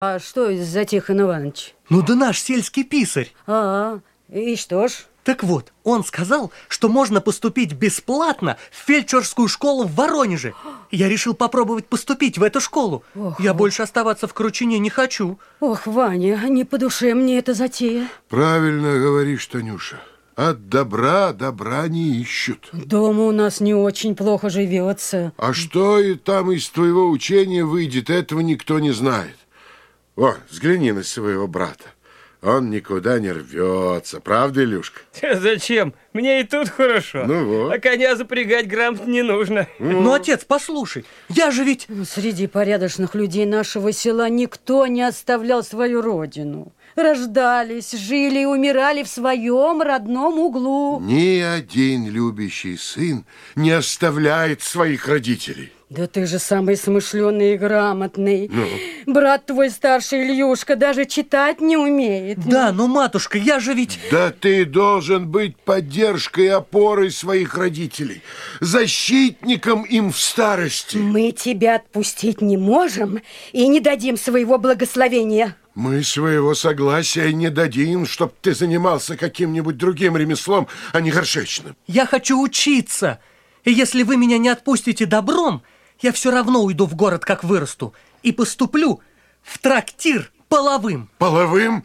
А что из-за Тихон Иванович? Ну да наш сельский писарь. И что ж? Так вот, он сказал, что можно поступить бесплатно в фельдшерскую школу в Воронеже. Я решил попробовать поступить в эту школу. Я больше оставаться в Кручине не хочу. Ох, Ваня, не по душе мне эта затея. Правильно говоришь, Танюша. От добра не ищут. Дома у нас не очень плохо живется. А что и там из твоего учения выйдет, этого никто не знает. О, взгляни на своего брата. Он никуда не рвется, правда, Илюшка? Зачем? Мне и тут хорошо. Ну вот. А коня запрягать грамотно не нужно. Ну, отец, послушай, я же ведь... Среди порядочных людей нашего села никто не оставлял свою родину. Рождались, жили и умирали в своем родном углу. Ни один любящий сын не оставляет своих родителей. Да ты же самый смышленый и грамотный. Брат твой старший, Ильюшка, даже читать не умеет. Да, но, матушка, я же ведь... Да ты должен быть поддержкой и опорой своих родителей, защитником им в старости. Мы тебя отпустить не можем и не дадим своего благословения. Мы своего согласия не дадим, чтоб ты занимался каким-нибудь другим ремеслом, а не горшечным. Я хочу учиться. И если вы меня не отпустите добром, я все равно уйду в город, как вырасту, и поступлю в трактир половым. Половым?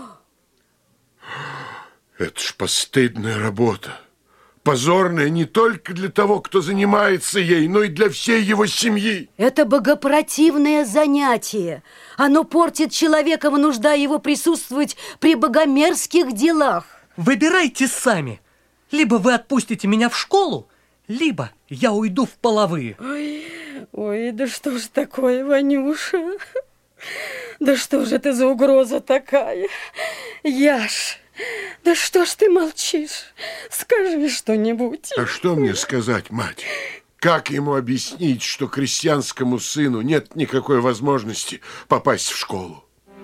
Это ж постыдная работа. Позорная не только для того, кто занимается ей, но и для всей его семьи. Это богопротивное занятие. Оно портит человека, вынуждая его присутствовать при богомерзких делах. Выбирайте сами. Либо вы отпустите меня в школу, либо я уйду в половые. Ой, да что ж такое, Ванюша? Да что же это за угроза такая? Яш, да что ж ты молчишь? Скажи что-нибудь. А что мне сказать, мать? Как ему объяснить, что крестьянскому сыну нет никакой возможности попасть в школу?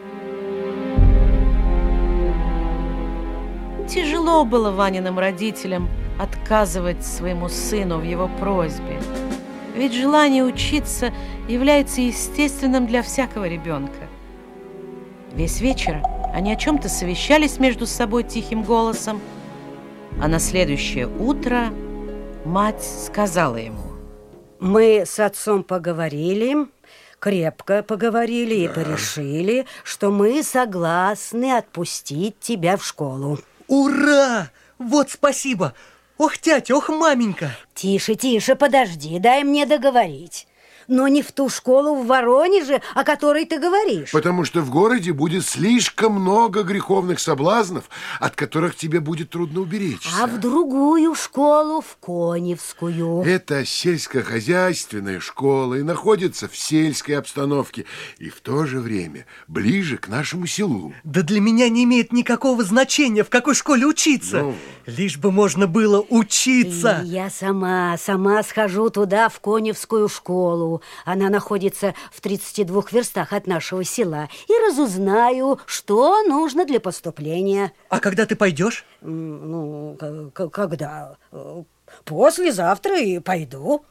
Тяжело было Ваниным родителям отказывать своему сыну в его просьбе. Ведь желание учиться является естественным для всякого ребенка. Весь вечер они о чем-то совещались между собой тихим голосом, а на следующее утро мать сказала ему: мы с отцом поговорили, крепко поговорили и порешили, что мы согласны отпустить тебя в школу. Ура! Вот спасибо! Ох, тятя, ох, маменька! Тише, тише, подожди, дай мне договорить. Но не в ту школу в Воронеже, о которой ты говоришь. Потому что в городе будет слишком много греховных соблазнов, от которых тебе будет трудно уберечься. А в другую школу, в Коневскую. Это сельскохозяйственная школа и находится в сельской обстановке, и в то же время ближе к нашему селу. Да для меня не имеет никакого значения, в какой школе учиться. Лишь бы можно было учиться. И я сама схожу туда, в Коневскую школу. Она находится в 32 верстах от нашего села. И разузнаю, что нужно для поступления. А когда ты пойдешь? Ну, когда? Послезавтра и пойду.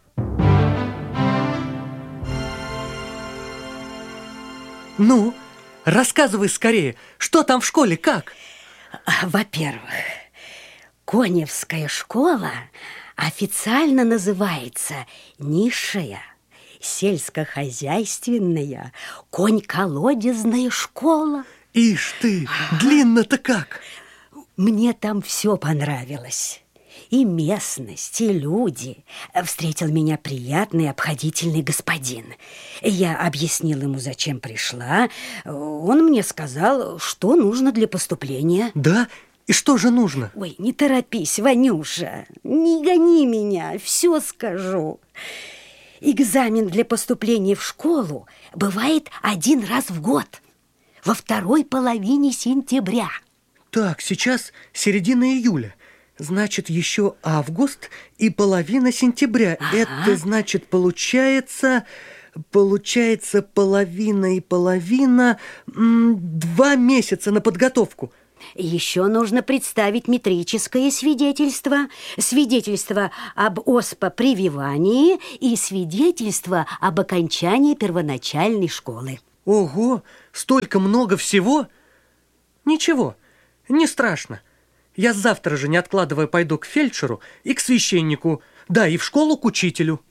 Ну, рассказывай скорее, что там в школе, как? Во-первых, Коневская школа официально называется низшая сельскохозяйственная конь-колодезная школа. Ишь ты, длинно-то как! Мне там все понравилось. И местность, и люди. Встретил меня приятный, обходительный господин. Я объяснил ему, зачем пришла. Он мне сказал, что нужно для поступления. Да? И что же нужно? Ой, не торопись, Ванюша. Не гони меня, все скажу. Экзамен для поступления в школу бывает один раз в год, во второй половине сентября. Так, сейчас середина июля. Значит, еще август и половина сентября. Ага. Это значит, получается половина и половина, 2 месяца на подготовку. Еще нужно представить метрическое свидетельство, свидетельство об оспопрививании и свидетельство об окончании первоначальной школы. Ого, столько много всего? Ничего, не страшно. Я завтра же, не откладывая, пойду к фельдшеру и к священнику, да, и в школу к учителю.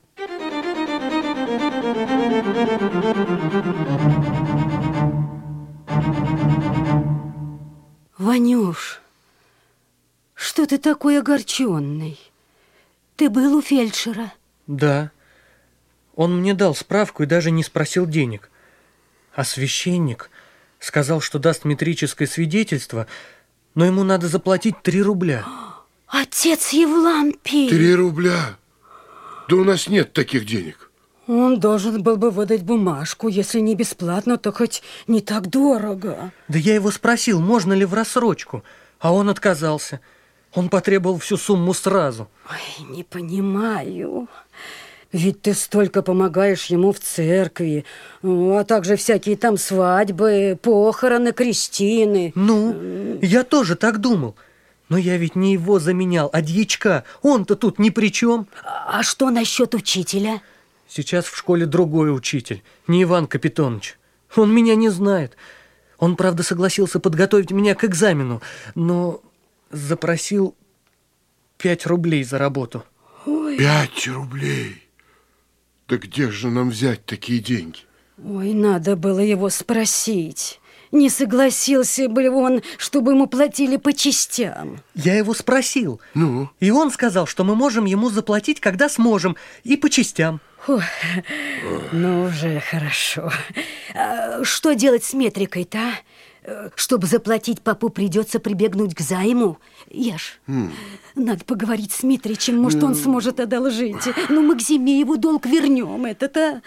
Ванюш, что ты такой огорченный? Ты был у фельдшера? Да. Он мне дал справку и даже не спросил денег. А священник сказал, что даст метрическое свидетельство, но ему надо заплатить 3 рубля. Отец Евлампий! 3 рубля? Да у нас нет таких денег. Он должен был бы выдать бумажку, если не бесплатно, то хоть не так дорого. Да я его спросил, можно ли в рассрочку, а он отказался. Он потребовал всю сумму сразу. Ой, не понимаю. Ведь ты столько помогаешь ему в церкви, а также всякие там свадьбы, похороны, крестины. Ну, я тоже так думал. Но я ведь не его заменял, а дьячка. Он-то тут ни при чем. А что насчет учителя? Сейчас в школе другой учитель, не Иван Капитонович. Он меня не знает. Он, правда, согласился подготовить меня к экзамену, но запросил 5 рублей за работу. Ой. 5 рублей? Да где же нам взять такие деньги? Ой, надо было его спросить. Не согласился бы он, чтобы ему платили по частям. Я его спросил. Ну? И он сказал, что мы можем ему заплатить, когда сможем, и по частям. Фу, ну, уже хорошо. А что делать с метрикой-то, а? Чтобы заплатить попу, придется прибегнуть к займу. Яш, надо поговорить с Митричем, может, он сможет одолжить. Ну, мы к зиме его долг вернем, это-то...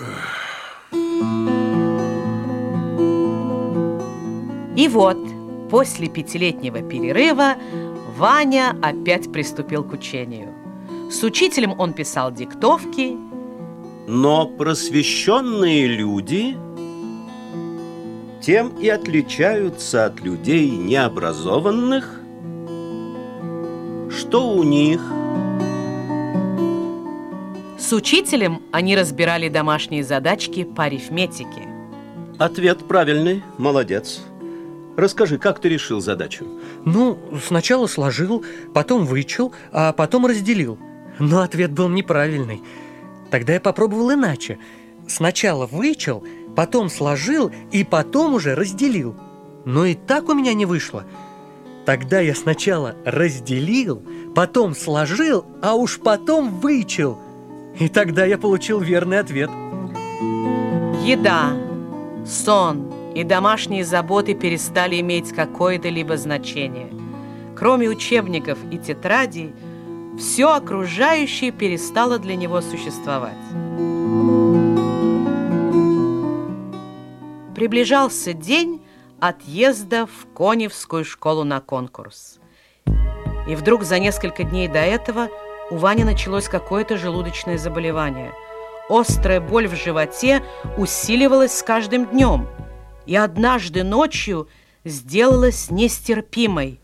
И вот, после 5-летнего перерыва Ваня опять приступил к учению. С учителем он писал диктовки. Но просвещенные люди тем и отличаются от людей необразованных, что у них... С учителем они разбирали домашние задачки по арифметике. Ответ правильный, молодец. Расскажи, как ты решил задачу? Ну, сначала сложил, потом вычел, а потом разделил. Но ответ был неправильный. Тогда я попробовал иначе. Сначала вычел, потом сложил и потом уже разделил. Но и так у меня не вышло. Тогда я сначала разделил, потом сложил, а уж потом вычел. И тогда я получил верный ответ. Еда, сон и домашние заботы перестали иметь какое-то либо значение. Кроме учебников и тетрадей, все окружающее перестало для него существовать. Приближался день отъезда в Коневскую школу на конкурс. И вдруг за несколько дней до этого у Вани началось какое-то желудочное заболевание. Острая боль в животе усиливалась с каждым днем и однажды ночью сделалась нестерпимой.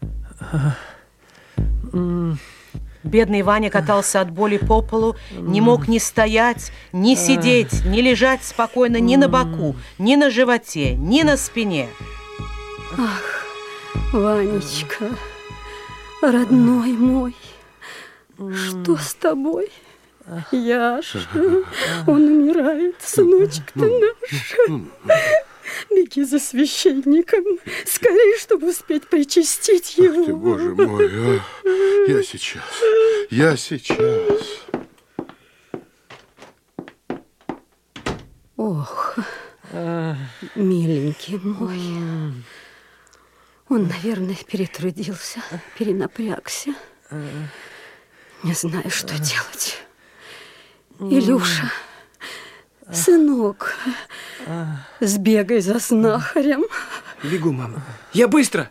Бедный Ваня катался от боли по полу, не мог ни стоять, ни сидеть, ни лежать спокойно ни на боку, ни на животе, ни на спине. Ах, Ванечка, родной мой, что с тобой? Яша, он умирает, сыночек-то наш. Беги за священником, скорее, чтобы успеть причастить его. Ах ты, Боже мой, а? Я сейчас. Ох, миленький мой. Он, наверное, перетрудился, перенапрягся. Не знаю, что делать. Илюша, сынок, сбегай за знахарем. Бегу, мама. Я быстро.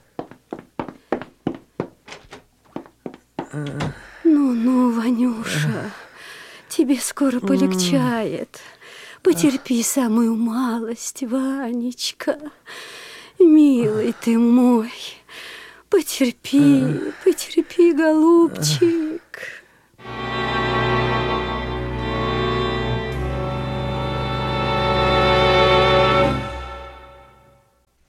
Ну, Ванюша, тебе скоро полегчает. Потерпи самую малость, Ванечка. Милый ты мой, потерпи, голубчик.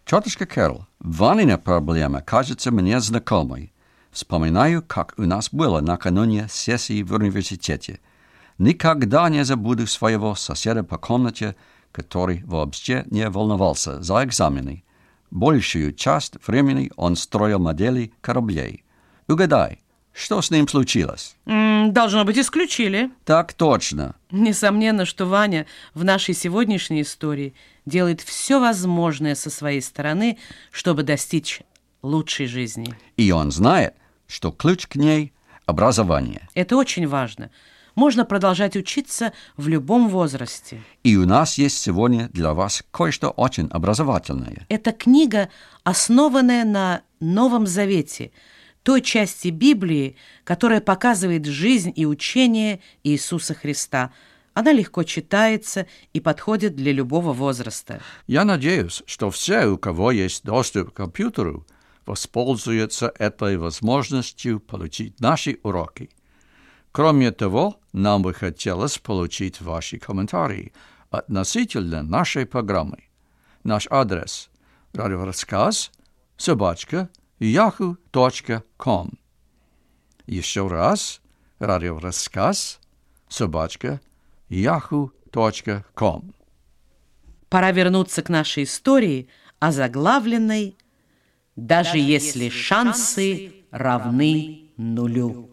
Тетушка Кэрол, Ванина проблема кажется мне знакомой. Вспоминаю, как у нас было накануне сессии в университете. Никогда не забуду своего соседа по комнате, который вообще не волновался за экзамены. Большую часть времени он строил модели кораблей. Угадай, что с ним случилось? Должно быть, исключили. Так точно. Несомненно, что Ваня в нашей сегодняшней истории делает все возможное со своей стороны, чтобы достичь лучшей жизни. И он знает, что ключ к ней – образование. Это очень важно. Можно продолжать учиться в любом возрасте. И у нас есть сегодня для вас кое-что очень образовательное. Эта книга, основанная на Новом Завете, той части Библии, которая показывает жизнь и учение Иисуса Христа. Она легко читается и подходит для любого возраста. Я надеюсь, что все, у кого есть доступ к компьютеру, воспользуются этой возможностью получить наши уроки. Кроме того, нам бы хотелось получить ваши комментарии относительно нашей программы. Наш адрес – radioрассказ@yahoo.com. Еще раз – radioрассказ@yahoo.com. Пора вернуться к нашей истории, озаглавленной «Даже если шансы равны нулю».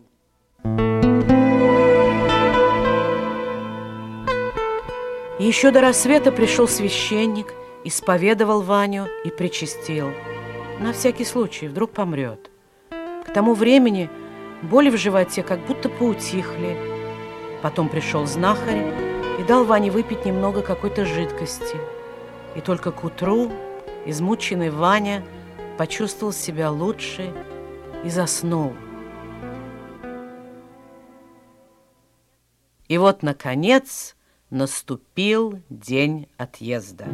Еще до рассвета пришел священник, исповедовал Ваню и причастил. На всякий случай, вдруг помрет. К тому времени боли в животе как будто поутихли. Потом пришел знахарь и дал Ване выпить немного какой-то жидкости. И только к утру измученный Ваня почувствовал себя лучше и заснул. И вот, наконец, наступил день отъезда.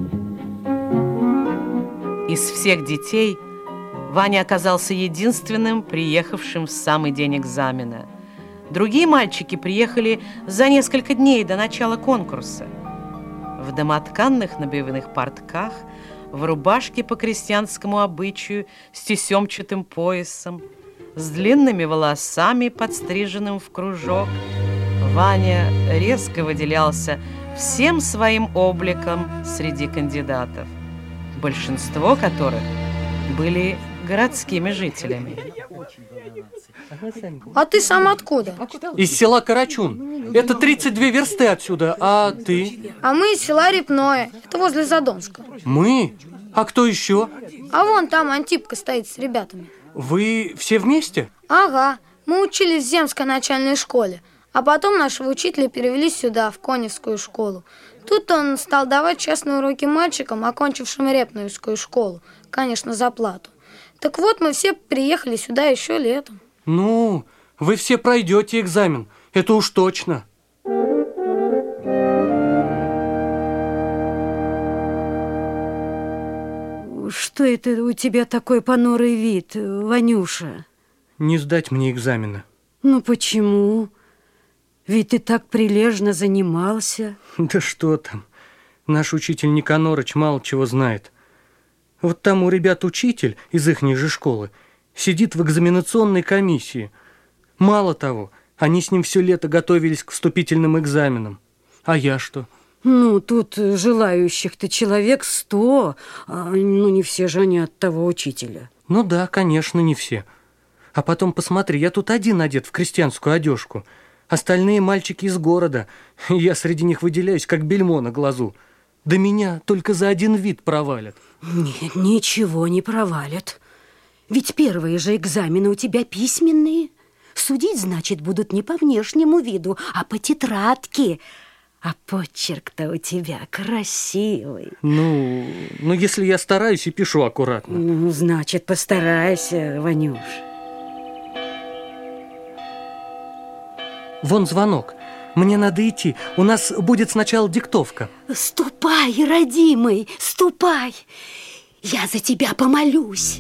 Из всех детей Ваня оказался единственным, приехавшим в самый день экзамена. Другие мальчики приехали за несколько дней до начала конкурса. В домотканных набивных портках, в рубашке по крестьянскому обычаю с тесемчатым поясом, с длинными волосами, подстриженным в кружок, Ваня резко выделялся всем своим обликом среди кандидатов, большинство которых были городскими жителями. А ты сам откуда? Из села Карачун. Это 32 версты отсюда, а ты? А мы из села Репное, это возле Задонска. Мы? А кто еще? А вон там Антипка стоит с ребятами. Вы все вместе? Ага, мы учились в Земской начальной школе, а потом нашего учителя перевели сюда, в Коневскую школу. Тут он стал давать частные уроки мальчикам, окончившим Репновскую школу, конечно, за плату. Так вот, мы все приехали сюда еще летом. Ну, вы все пройдете экзамен, это уж точно. Что это у тебя такой понурый вид, Ванюша? Не сдать мне экзамена. Ну почему? Ведь ты так прилежно занимался. Да что там, наш учитель Никанорыч мало чего знает. Вот там у ребят учитель из ихней же школы сидит в экзаменационной комиссии. Мало того, они с ним все лето готовились к вступительным экзаменам. А я что? Ну, тут желающих-то человек 100, ну не все же они от того учителя. Ну да, конечно, не все. А потом посмотри, я тут один одет в крестьянскую одежку. Остальные мальчики из города. Я среди них выделяюсь, как бельмо на глазу. Да меня только за один вид провалят. Нет, ничего не провалят. Ведь первые же экзамены у тебя письменные. Судить, значит, будут не по внешнему виду, а по тетрадке. А почерк-то у тебя красивый. Ну, если я стараюсь и пишу аккуратно. Ну, значит, постарайся, Ванюш. Вон звонок. Мне надо идти. У нас будет сначала диктовка. Ступай, родимый, ступай. Я за тебя помолюсь.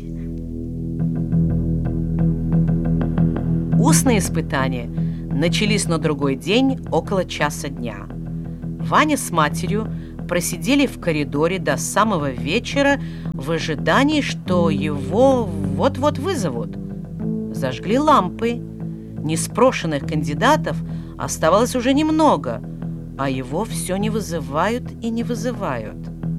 Устные испытания начались на другой день около часа дня. Ваня с матерью просидели в коридоре до самого вечера в ожидании, что его вот-вот вызовут. Зажгли лампы. Неспрошенных кандидатов оставалось уже немного, а его все не вызывают и не вызывают.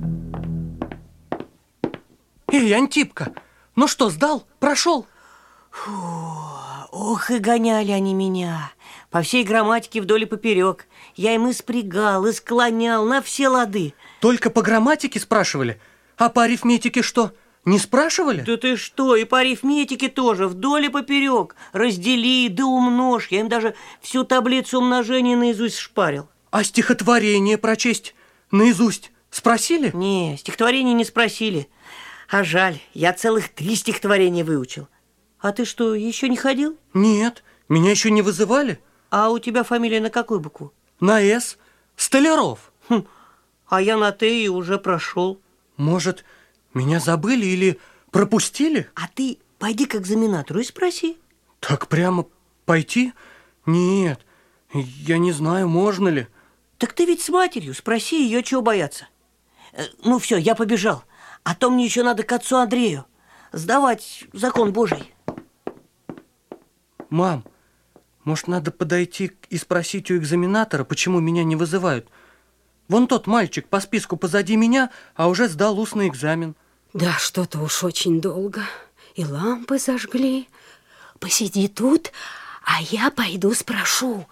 Эй, Антипка, ну что, сдал? Прошел? Фу, ох, и гоняли они меня. По всей грамматике вдоль и поперек. Я им и спрягал, и склонял на все лады. Только по грамматике спрашивали? А по арифметике что, не спрашивали? Да ты что, и по арифметике тоже, вдоль и поперек. Раздели, да умножь. Я им даже всю таблицу умножения наизусть шпарил. А стихотворение прочесть наизусть спросили? Не, стихотворение не спросили. А жаль, я целых 3 стихотворения выучил. А ты что, еще не ходил? Нет, меня еще не вызывали. А у тебя фамилия на какую букву? На «С». Столяров. А я на «Т» и уже прошел. Может, меня забыли или пропустили? А ты пойди к экзаменатору и спроси. Так прямо пойти? Нет, я не знаю, можно ли. Так ты ведь с матерью, спроси ее, чего бояться. Ну все, я побежал. А то мне еще надо к отцу Андрею сдавать закон Божий. Мам, может, надо подойти и спросить у экзаменатора, почему меня не вызывают? Вон тот мальчик по списку позади меня, а уже сдал устный экзамен. Да, что-то уж очень долго. И лампы зажгли. Посиди тут, а я пойду спрошу.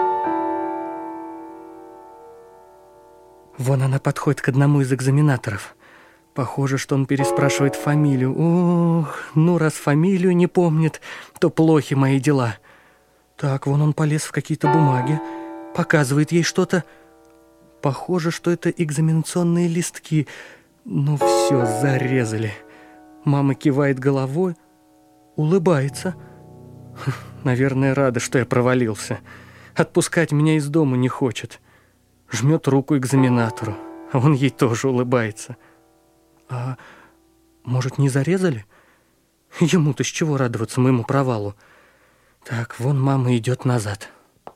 Вон она подходит к одному из экзаменаторов. Похоже, что он переспрашивает фамилию. Ох, ну раз фамилию не помнит, то плохи мои дела. Так, вон он полез в какие-то бумаги, показывает ей что-то. Похоже, что это экзаменационные листки. Ну все, зарезали. Мама кивает головой, улыбается. Наверное, рада, что я провалился. Отпускать меня из дома не хочет. Жмет руку экзаменатору, а он ей тоже улыбается. А может, не зарезали? Ему-то с чего радоваться моему провалу? Так, вон мама идет назад.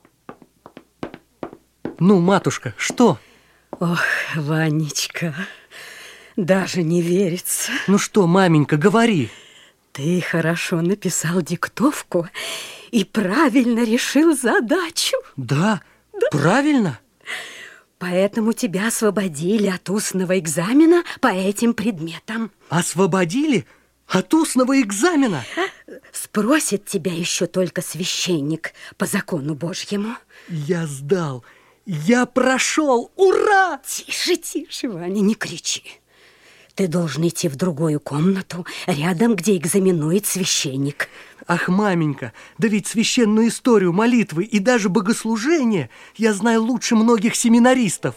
Ну, матушка, что? Ох, Ванечка, даже не верится. Ну что, маменька, говори. Ты хорошо написал диктовку и правильно решил задачу. Да, правильно. Поэтому тебя освободили от устного экзамена по этим предметам. Освободили? От устного экзамена? Спросит тебя еще только священник по закону Божьему. Я сдал. Я прошел. Ура! Тише, тише, Ваня, не кричи. Ты должен идти в другую комнату, рядом, где экзаменует священник. Ах, маменька, да ведь священную историю, молитвы и даже богослужения я знаю лучше многих семинаристов.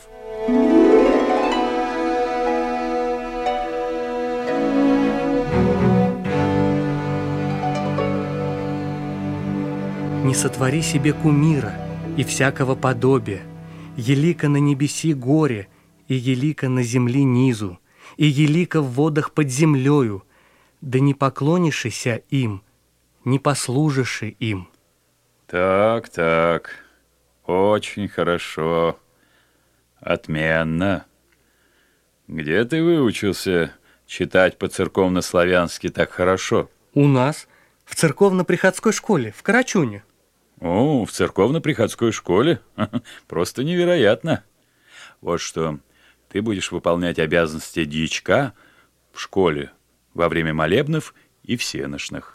Не сотвори себе кумира и всякого подобия, елика на небеси горе, и елика на земли низу, и елика в водах под землею, да не поклонишься им, не послужишь им. Так, очень хорошо, отменно. Где ты выучился читать по-церковно-славянски так хорошо? У нас, в церковно-приходской школе, в Карачуне. О, в церковно-приходской школе? Просто невероятно. Вот что, ты будешь выполнять обязанности дьячка в школе во время молебнов и всенощных.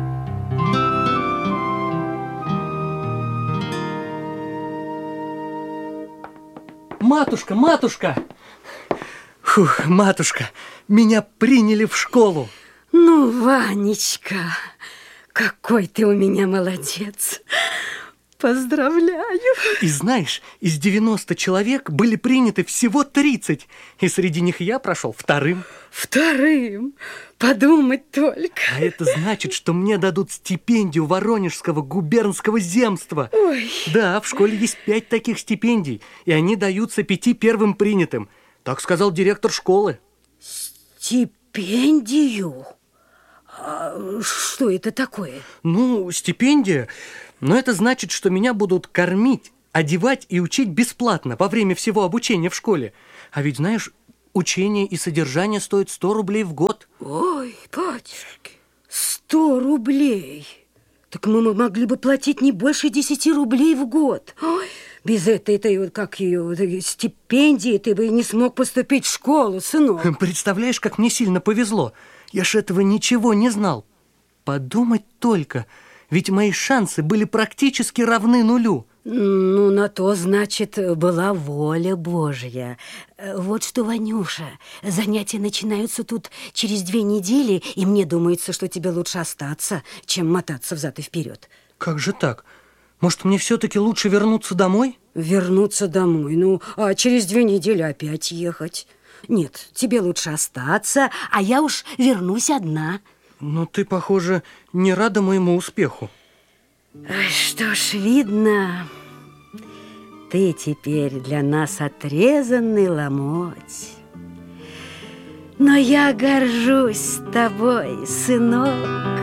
Матушка, матушка! Фух, матушка, меня приняли в школу. Ну, Ванечка, какой ты у меня молодец. Поздравляю. И знаешь, из 90 человек были приняты всего 30, и среди них я прошел вторым. Вторым? Подумать только. А это значит, что мне дадут стипендию Воронежского губернского земства. Ой. Да, в школе есть 5 таких стипендий, и они даются 5 первым принятым. Так сказал директор школы. Стипендию? А что это такое? Ну, стипендия. Но это значит, что меня будут кормить, одевать и учить бесплатно во время всего обучения в школе. А ведь, знаешь, учение и содержание стоят 100 рублей в год. Ой, батюшки, 100 рублей. Так мы могли бы платить не больше 10 рублей в год. Ой, без этой как ее, стипендии ты бы не смог поступить в школу, сынок. Представляешь, как мне сильно повезло. Я ж этого ничего не знал. Подумать только, ведь мои шансы были практически равны нулю. Ну, на то, значит, была воля Божья. Вот что, Ванюша, занятия начинаются тут через 2 недели, и мне думается, что тебе лучше остаться, чем мотаться взад и вперед. Как же так? Может, мне все-таки лучше вернуться домой? Вернуться домой? Ну, а через 2 недели опять ехать? Нет, тебе лучше остаться, а я уж вернусь одна. Но ты, похоже, не рада моему успеху. Что ж, видно, ты теперь для нас отрезанный ломоть. Но я горжусь тобой, сынок.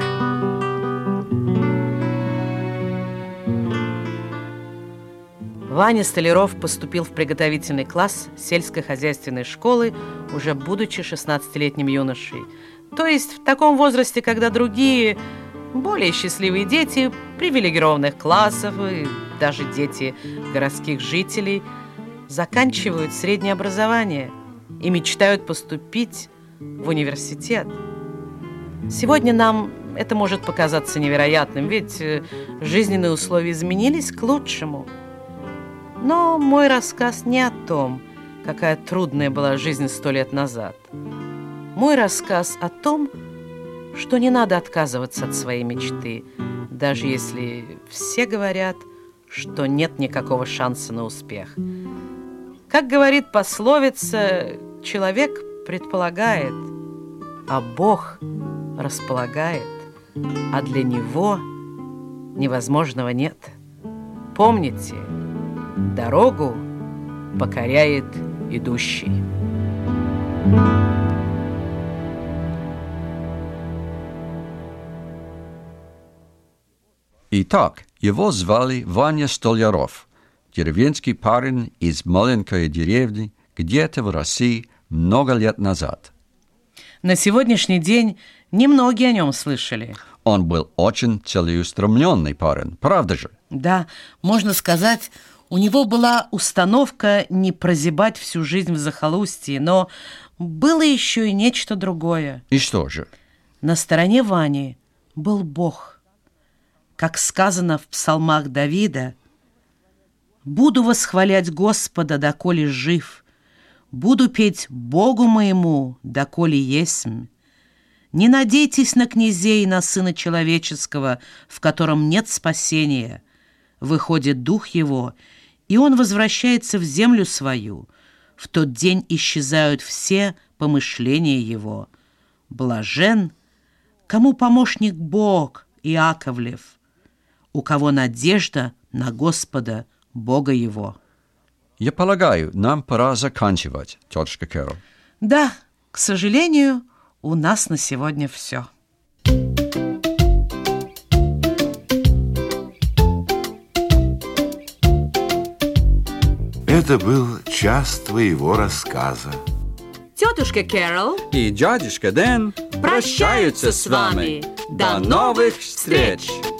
Ваня Столяров поступил в приготовительный класс сельскохозяйственной школы, уже будучи 16-летним юношей. То есть в таком возрасте, когда другие, более счастливые дети привилегированных классов и даже дети городских жителей заканчивают среднее образование и мечтают поступить в университет. Сегодня нам это может показаться невероятным, ведь жизненные условия изменились к лучшему. Но мой рассказ не о том, какая трудная была жизнь 100 лет назад. Мой рассказ о том, что не надо отказываться от своей мечты, даже если все говорят, что нет никакого шанса на успех. Как говорит пословица, человек предполагает, а Бог располагает, а для Него невозможного нет. Помните, дорогу покоряет идущий. Итак, его звали Ваня Столяров, деревенский парень из маленькой деревни где-то в России много лет назад. На сегодняшний день немногие о нем слышали. Он был очень целеустремленный парень, правда же? Да, можно сказать, у него была установка не прозябать всю жизнь в захолустье, но было еще и нечто другое. И что же? На стороне Вани был Бог. Как сказано в псалмах Давида: «Буду восхвалять Господа, доколе жив, буду петь Богу моему, доколе есмь. Не надейтесь на князей и на Сына Человеческого, в котором нет спасения. Выходит дух его, и он возвращается в землю свою. В тот день исчезают все помышления его. Блажен, кому помощник Бог Иаковлев, у кого надежда на Господа, Бога его». Я полагаю, нам пора заканчивать, тетушка Кэрол. Да, к сожалению, у нас на сегодня все. Это был час твоего рассказа. Тетушка Кэрол И дядюшка Дэн прощаются с вами. До новых встреч!